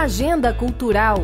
Agenda Cultural.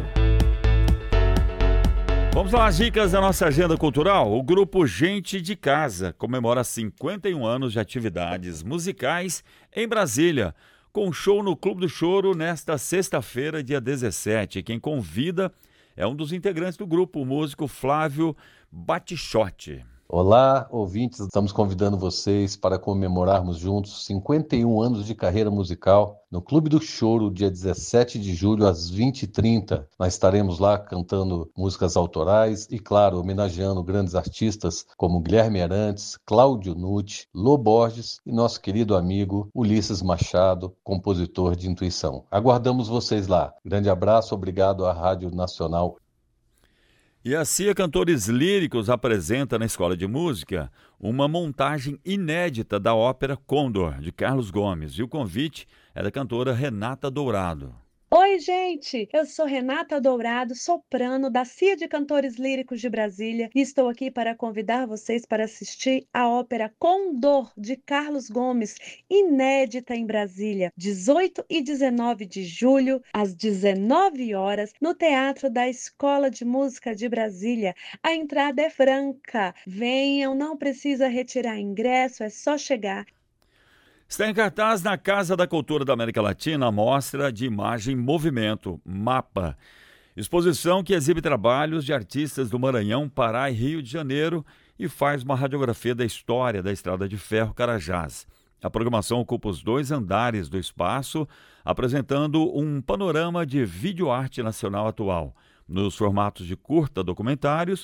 Vamos lá, as dicas da nossa agenda cultural. O grupo Gente de Casa comemora 51 anos de atividades musicais em Brasília, com show no Clube do Choro nesta sexta-feira, dia 17. Quem convida é um dos integrantes do grupo, o músico Flávio Batichotti. Olá, ouvintes, estamos convidando vocês para comemorarmos juntos 51 anos de carreira musical no Clube do Choro, dia 17 de julho, às 20h30. Nós estaremos lá cantando músicas autorais e, claro, homenageando grandes artistas como Guilherme Arantes, Cláudio Nucci, Lô Borges e nosso querido amigo Ulisses Machado, compositor de Intuição. Aguardamos vocês lá. Grande abraço, obrigado à Rádio Nacional. E a CIA Cantores Líricos apresenta na Escola de Música uma montagem inédita da ópera Condor, de Carlos Gomes. E o convite é da cantora Renata Dourado. Oi, gente! Eu sou Renata Dourado, soprano da CIA de Cantores Líricos de Brasília e estou aqui para convidar vocês para assistir a ópera Condor, de Carlos Gomes, inédita em Brasília, 18 e 19 de julho, às 19 horas, no Teatro da Escola de Música de Brasília. A entrada é franca. Venham, não precisa retirar ingresso, é só chegar. Está em cartaz na Casa da Cultura da América Latina a Mostra de Imagem Movimento, MAPA. Exposição que exibe trabalhos de artistas do Maranhão, Pará e Rio de Janeiro e faz uma radiografia da história da Estrada de Ferro Carajás. A programação ocupa os 2 andares do espaço, apresentando um panorama de videoarte nacional atual, nos formatos de curta documentários